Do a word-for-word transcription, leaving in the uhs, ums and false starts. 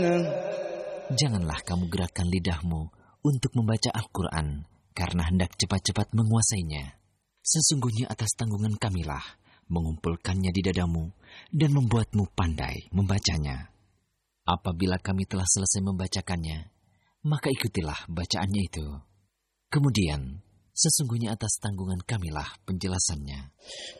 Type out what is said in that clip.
Janganlah kamu gerakkan lidahmu untuk membaca Al-Quran, karena hendak cepat-cepat menguasainya. Sesungguhnya atas tanggungan kamilah mengumpulkannya di dadamu dan membuatmu pandai membacanya. Apabila kami telah selesai membacakannya, maka ikutilah bacaannya itu. Kemudian, sesungguhnya atas tanggungan kamilah penjelasannya.